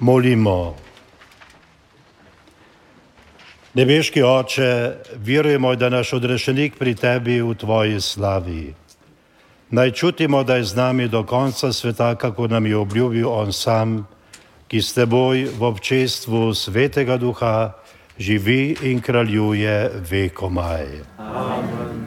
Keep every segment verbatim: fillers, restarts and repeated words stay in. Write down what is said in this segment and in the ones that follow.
Molimo. Nebeški Oče, verujemo, da naš odrešenik pri Tebi v Tvoji slavi. Naj čutimo, da je z nami do konca sveta, kako nam je obljubil On sam, ki s Teboj v občestvu Svetega Duha živi in kraljuje vekomaj. Amen.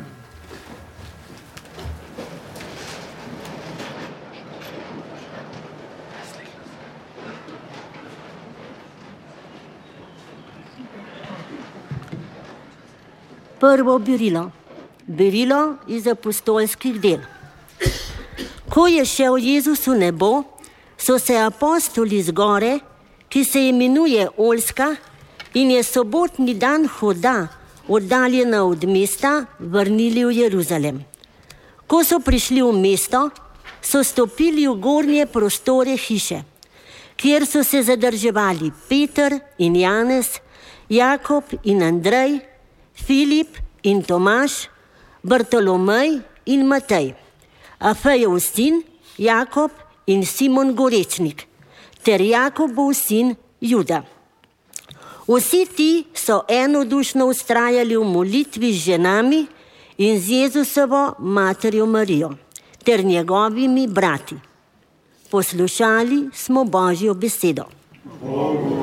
Prvo berilo. Berilo iz apostolskih del. Ko je šel Jezus v nebo, so se apostoli z gore, ki se imenuje Oljska in je sobotni dan hoda, oddaljena od mesta, vrnili v Jeruzalem. Ko so prišli v mesto, so stopili v gornje prostore hiše, kjer so se zadrževali Peter in Janez, Jakob in Andrej, Filip in Tomaž, Bartolomej in Matej, Alfejev sin, Jakob in Simon Gorečnik, ter Jakobov sin Juda. Vsi ti so enodušno vztrajali v molitvi z ženami in z Jezusovo materjo Marijo, ter njegovimi brati. Poslušali smo Božjo besedo. Bogu